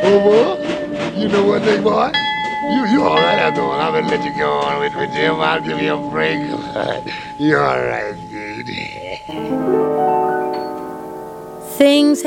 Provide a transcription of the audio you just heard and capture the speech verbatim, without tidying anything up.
Over? You know what, big boy? You you all right after all. I'm gonna let you go on with, with Jim. I'll give you a break. You're all right, dude. Things